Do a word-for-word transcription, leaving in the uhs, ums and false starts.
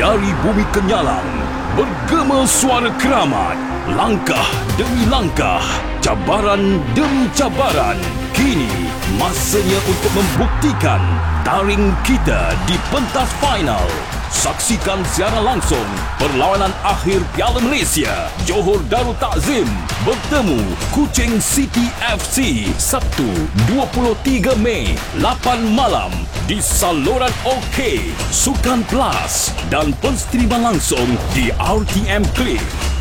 Dari bumi Kenyalang, bergema suara keramat. Langkah demi langkah, cabaran demi cabaran. Kini, masanya untuk membuktikan taring kita di pentas final. Saksikan siaran langsung perlawanan akhir Piala Malaysia. Johor Darul Takzim bertemu Kuching City F C Sabtu dua puluh tiga Mei lapan malam di saluran OK, Sukan Plus dan penstriman langsung di R T M Click.